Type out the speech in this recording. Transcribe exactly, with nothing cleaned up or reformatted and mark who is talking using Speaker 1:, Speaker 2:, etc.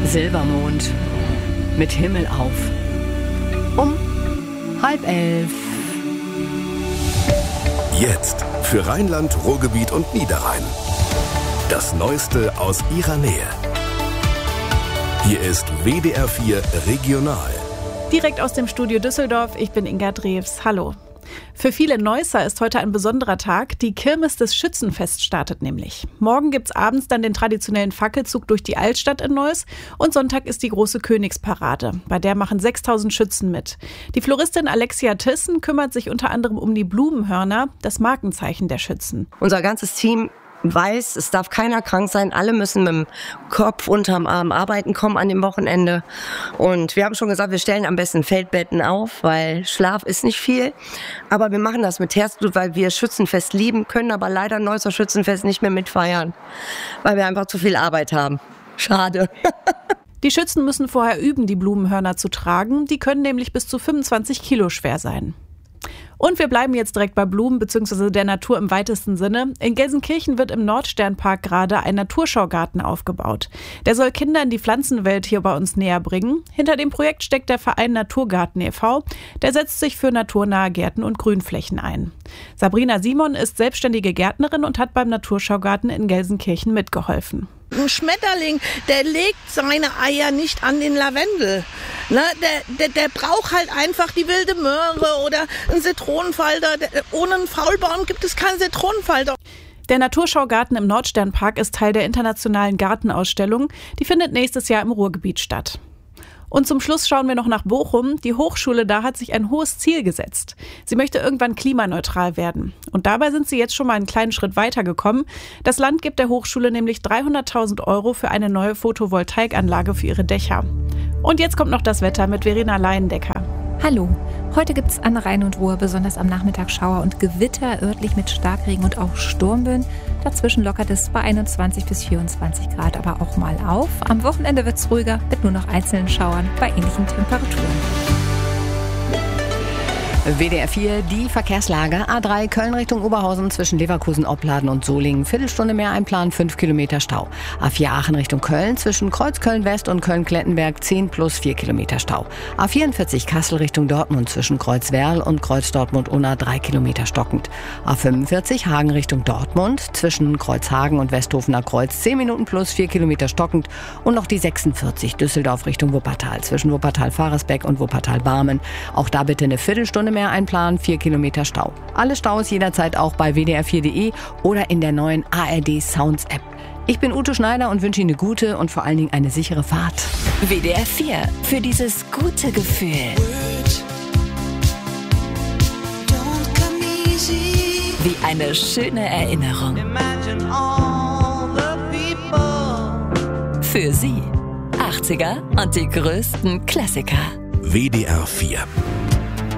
Speaker 1: Silbermond mit Himmel auf. Um halb elf.
Speaker 2: Jetzt für Rheinland, Ruhrgebiet und Niederrhein. Das Neueste aus ihrer Nähe. Hier ist W D R vier Regional.
Speaker 3: Direkt aus dem Studio Düsseldorf, ich bin Inga Drews. Hallo. Für viele Neusser ist heute ein besonderer Tag. Die Kirmes des Schützenfests startet nämlich. Morgen gibt's abends dann den traditionellen Fackelzug durch die Altstadt in Neuss und Sonntag ist die große Königsparade. Bei der machen sechstausend Schützen mit. Die Floristin Alexia Thyssen kümmert sich unter anderem um die Blumenhörner, das Markenzeichen der Schützen.
Speaker 4: Unser ganzes Team weiß, es darf keiner krank sein. Alle müssen mit dem Kopf unterm Arm arbeiten kommen an dem Wochenende. Und wir haben schon gesagt, wir stellen am besten Feldbetten auf, weil Schlaf ist nicht viel. Aber wir machen das mit Herzblut, weil wir Schützenfest lieben, können aber leider Neusser Schützenfest nicht mehr mitfeiern, weil wir einfach zu viel Arbeit haben. Schade.
Speaker 3: Die Schützen müssen vorher üben, die Blumenhörner zu tragen. Die können nämlich bis zu fünfundzwanzig Kilo schwer sein. Und wir bleiben jetzt direkt bei Blumen bzw. der Natur im weitesten Sinne. In Gelsenkirchen wird im Nordsternpark gerade ein Naturschaugarten aufgebaut. Der soll Kindern die Pflanzenwelt hier bei uns näher bringen. Hinter dem Projekt steckt der Verein Naturgarten e V Der setzt sich für naturnahe Gärten und Grünflächen ein. Sabrina Simon ist selbstständige Gärtnerin und hat beim Naturschaugarten in Gelsenkirchen mitgeholfen.
Speaker 5: Ein Schmetterling, der legt seine Eier nicht an den Lavendel. Ne, der, der, der braucht halt einfach die wilde Möhre oder einen Zitronenfalter. Der, ohne einen Faulbaum gibt es keinen Zitronenfalter.
Speaker 3: Der Naturschaugarten im Nordsternpark ist Teil der internationalen Gartenausstellung. Die findet nächstes Jahr im Ruhrgebiet statt. Und zum Schluss schauen wir noch nach Bochum. Die Hochschule da hat sich ein hohes Ziel gesetzt. Sie möchte irgendwann klimaneutral werden. Und dabei sind sie jetzt schon mal einen kleinen Schritt weitergekommen. Das Land gibt der Hochschule nämlich dreihunderttausend Euro für eine neue Photovoltaikanlage für ihre Dächer. Und jetzt kommt noch das Wetter mit Verena Leindecker.
Speaker 6: Hallo, heute gibt es an Rhein und Ruhr besonders am Nachmittag Schauer und Gewitter, örtlich mit Starkregen und auch Sturmböen. Dazwischen lockert es bei einundzwanzig bis vierundzwanzig Grad aber auch mal auf. Am Wochenende wird es ruhiger mit nur noch einzelnen Schauern bei ähnlichen Temperaturen.
Speaker 1: W D R vier, die Verkehrslage. A drei Köln Richtung Oberhausen zwischen Leverkusen, Opladen und Solingen. Viertelstunde mehr einplanen, fünf Kilometer Stau. A vier Aachen Richtung Köln zwischen Kreuzköln West und Köln-Klettenberg zehn plus vier Kilometer Stau. A vierundvierzig Kassel Richtung Dortmund zwischen Kreuzwerl und Kreuz Dortmund-Unna drei Kilometer stockend. A fünfundvierzig Hagen Richtung Dortmund zwischen Kreuzhagen und Westhofener Kreuz zehn Minuten plus vier Kilometer stockend. Und noch die sechsundvierzig Düsseldorf Richtung Wuppertal zwischen Wuppertal-Faresbeck und Wuppertal-Barmen. Auch da bitte eine Viertelstunde mehr einplanen, vier Kilometer Stau. Alle Staus jederzeit auch bei w d r vier punkt de oder in der neuen A R D Sounds App. Ich bin Ute Schneider und wünsche Ihnen eine gute und vor allen Dingen eine sichere Fahrt.
Speaker 7: W D R vier, für dieses gute Gefühl. Wie eine schöne Erinnerung. Für Sie, achtziger und die größten Klassiker.
Speaker 2: W D R vier.